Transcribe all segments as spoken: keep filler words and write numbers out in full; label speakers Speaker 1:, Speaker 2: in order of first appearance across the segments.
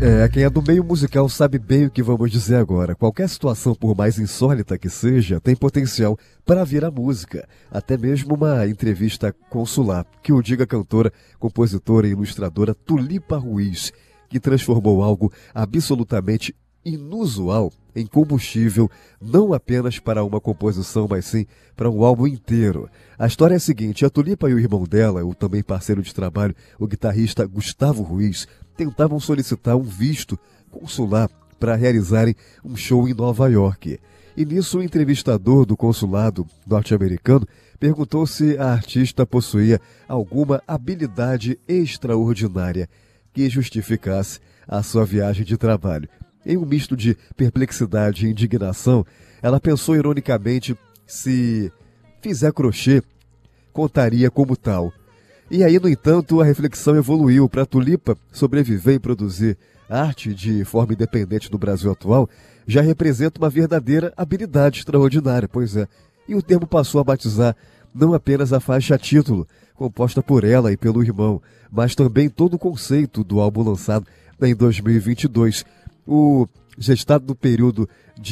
Speaker 1: É, quem é do meio musical sabe bem o que vamos dizer agora. Qualquer situação, por mais insólita que seja, tem potencial para virar música. Até mesmo uma entrevista consular, que o diga a cantora, compositora e ilustradora Tulipa Ruiz, que transformou algo absolutamente inusual em combustível, não apenas para uma composição, mas sim para um álbum inteiro. A história é a seguinte: a Tulipa e o irmão dela, o também parceiro de trabalho, o guitarrista Gustavo Ruiz, tentavam solicitar um visto consular para realizarem um show em Nova York. E nisso o entrevistador do consulado norte-americano perguntou se a artista possuía alguma habilidade extraordinária que justificasse a sua viagem de trabalho. Em um misto de perplexidade e indignação, ela pensou ironicamente se fizer crochê, contaria como tal. E aí, no entanto, a reflexão evoluiu para Tulipa. Sobreviver e produzir arte de forma independente no Brasil atual já representa uma verdadeira habilidade extraordinária, pois é. E o termo passou a batizar não apenas a faixa título, composta por ela e pelo irmão, mas também todo o conceito do álbum lançado em dois mil e vinte e dois. O gestado no período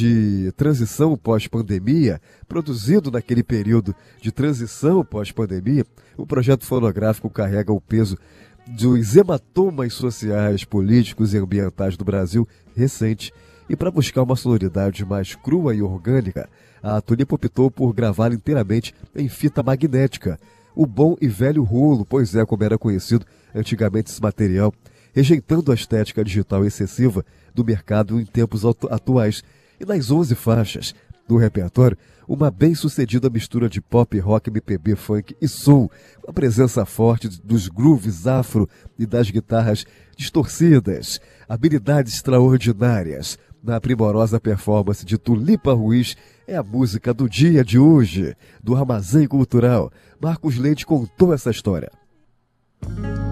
Speaker 1: de transição pós-pandemia, produzido naquele período de transição pós-pandemia, o projeto fonográfico carrega o peso dos hematomas sociais, políticos e ambientais do Brasil recente. E para buscar uma sonoridade mais crua e orgânica, a Tulipa optou por gravá-la inteiramente em fita magnética, o bom e velho rolo, pois é, como era conhecido antigamente esse material, rejeitando a estética digital excessiva do mercado em tempos atuais. E nas onze faixas do repertório, uma bem-sucedida mistura de pop, rock, M P B, funk e soul, com a presença forte dos grooves afro e das guitarras distorcidas, habilidades extraordinárias na primorosa performance de Tulipa Ruiz. É a música do dia de hoje, do Armazém Cultural. Marcos Leite contou essa história.